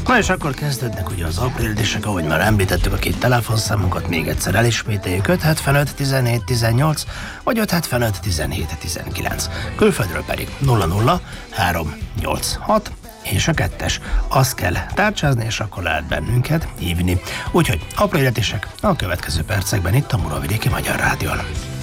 Na és akkor kezdődnek ugye az aprílisek, ahogy már említettük, a két telefonszámunkat még egyszer elismételjük: 575 17 18 vagy 575 17 19. Külföldről pedig 00 386 és a 2-es. Azt kell tárcsázni, és akkor lehet bennünket hívni. Úgyhogy aprílisek a következő percekben itt a Muravidéki Magyar Rádión.